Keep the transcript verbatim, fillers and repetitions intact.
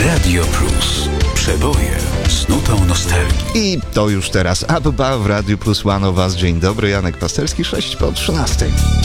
Radio Plus. Przeboje z nutą nostalgii. I to już teraz Abba w Radiu Plus One o Was. Dzień dobry, Janek Pasterski, sześć po trzynastej.